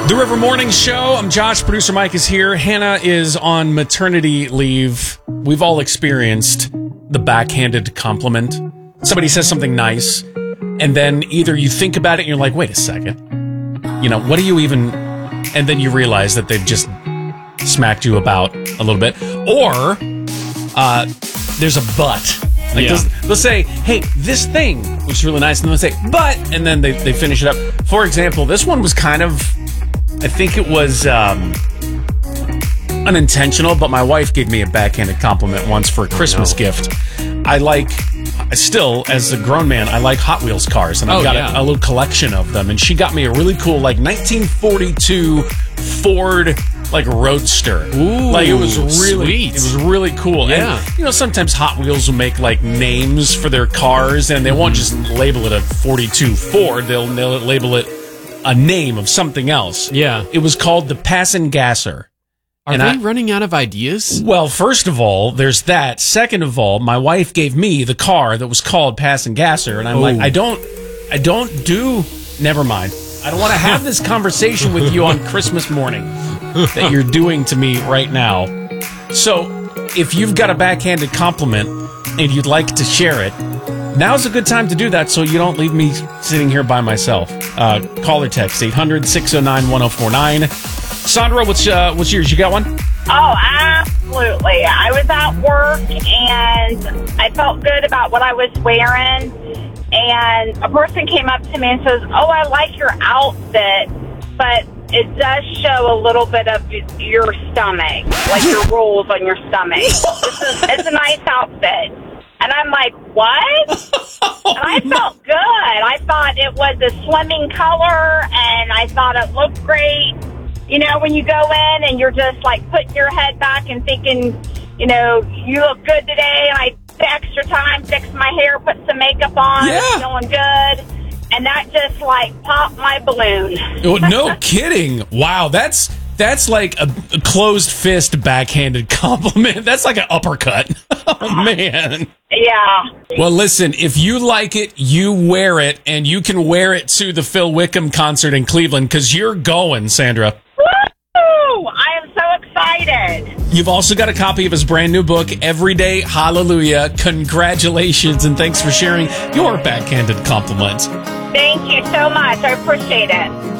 The River Morning Show. I'm Josh. Producer Mike is here. Hannah is on maternity leave. We've all experienced the backhanded compliment. Somebody says something nice, and then either you think about it and you're like, wait a second. You know, what do you even... And then you realize that they've just smacked you about a little bit. Or there's a but. Like they'll say, hey, this thing was really nice. And they'll say, but. And then they finish it up. For example, this one was kind of... I think it was unintentional, but my wife gave me a backhanded compliment once for a Christmas gift. Still, as a grown man, I like Hot Wheels cars, and I've got a little collection of them. And she got me a really cool, 1942 Ford, Roadster. Ooh, it was really sweet. It was really cool. Yeah. And, sometimes Hot Wheels will make, names for their cars, and they won't just label it a 42 Ford. They'll label it a name of something else. Yeah. It was called the Passin' Gasser. Are they running out of ideas? Well, first of all, there's that. Second of all, my wife gave me the car that was called Passin' Gasser, and I'm like, never mind. I don't want to have this conversation with you on Christmas morning that you're doing to me right now. So, if you've got a backhanded compliment and you'd like to share it, now's a good time to do that so you don't leave me sitting here by myself. Call or text 800-609-1049. Sandra, what's yours? You got one? Oh, absolutely. I was at work and I felt good about what I was wearing. And a person came up to me and says, oh, I like your outfit, but it does show a little bit of your stomach, your rolls on your stomach. It's a nice outfit. And I'm like, what? And I felt good. I thought it was a slimming color, and I thought it looked great. You know, when you go in and you're just, putting your head back and thinking, you look good today, and I took extra time, fixed my hair, put some makeup on, feeling good. And that just, popped my balloon. Oh, no kidding. Wow, that's like a closed fist backhanded compliment. That's like an uppercut. Oh, man. Yeah. Well, listen, if you like it, you wear it, and you can wear it to the Phil Wickham concert in Cleveland, because you're going, Sandra. Woo! I am so excited. You've also got a copy of his brand new book, Everyday Hallelujah. Congratulations, and thanks for sharing your backhanded compliment. Thank you so much. I appreciate it.